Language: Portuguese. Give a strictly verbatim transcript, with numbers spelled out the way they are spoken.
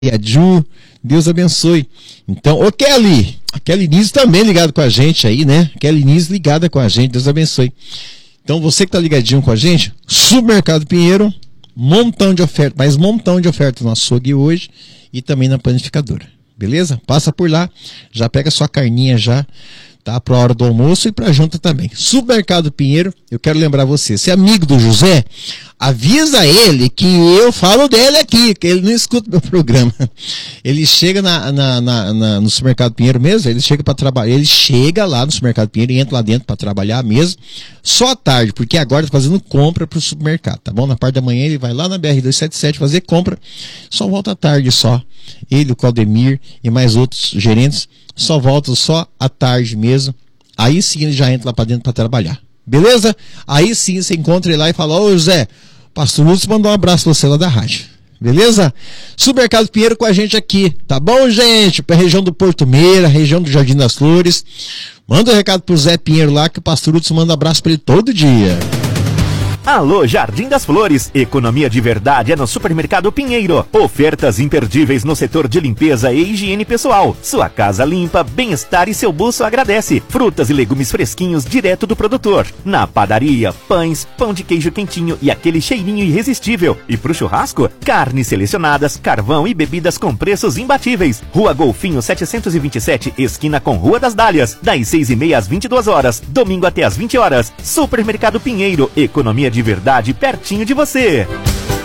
a Ju, Deus abençoe. Então, ô Kelly, a Kelly Niso também ligado com a gente aí, né? Kelly Niso ligada com a gente, Deus abençoe. Então, você que tá ligadinho com a gente, Supermercado Pinheiro, montão de oferta, mas montão de oferta no açougue hoje e também na panificadora, beleza? Passa por lá, já pega sua carninha já, tá? Pra hora do almoço e pra janta também. Supermercado Pinheiro, eu quero lembrar você, se é amigo do José, avisa ele que eu falo dele aqui, que ele não escuta meu programa. Ele chega na, na, na, na, no Supermercado Pinheiro mesmo, ele chega para trabalhar, ele chega lá no Supermercado Pinheiro e entra lá dentro para trabalhar mesmo, só à tarde, porque agora tá fazendo compra pro supermercado, tá bom? Na parte da manhã ele vai lá na B R duzentos e setenta e sete fazer compra, só volta à tarde só. Ele, o Claudemir e mais outros gerentes, só voltam só à tarde mesmo. Aí sim ele já entra lá para dentro para trabalhar. Beleza? Aí sim você encontra ele lá e fala: ô José, Pastor Lúcio mandou um abraço pra você lá da rádio. Beleza? Supermercado Pinheiro com a gente aqui, tá bom, gente? Pra região do Porto Meira, região do Jardim das Flores. Manda um recado pro Zé Pinheiro lá que o Pastor Lúcio manda um abraço pra ele todo dia. Alô, Jardim das Flores. Economia de verdade é no Supermercado Pinheiro. Ofertas imperdíveis no setor de limpeza e higiene pessoal. Sua casa limpa, bem-estar e seu bolso agradece. Frutas e legumes fresquinhos direto do produtor. Na padaria, pães, pão de queijo quentinho e aquele cheirinho irresistível. E pro churrasco, carnes selecionadas, carvão e bebidas com preços imbatíveis. Rua Golfinho setecentos e vinte e sete, esquina com Rua das Dálias. Das seis e meia às vinte e duas horas. Domingo até às vinte horas. Supermercado Pinheiro. Economia de verdade pertinho de você.